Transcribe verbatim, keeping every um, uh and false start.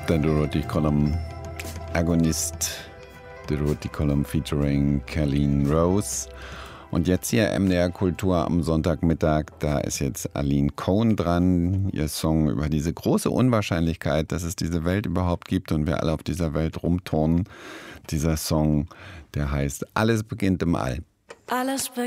Der Dorothy Column Agonist, Dorothy Column featuring Carleen Rose. Und jetzt hier M D R Kultur am Sonntagmittag, da ist jetzt Aline Cohen dran, ihr Song über diese große Unwahrscheinlichkeit, dass es diese Welt überhaupt gibt und wir alle auf dieser Welt rumturnen. Dieser Song, der heißt Alles beginnt im All. Alles beginnt